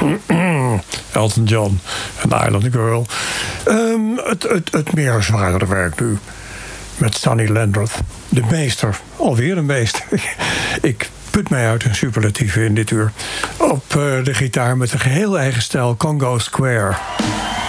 Elton John en Island Girl. Het meer zwaardere werk nu. Met Sonny Landreth. De meester. Alweer een meester. Ik put mij uit een superlatieve in dit uur. Op de gitaar met een geheel eigen stijl. Congo Square.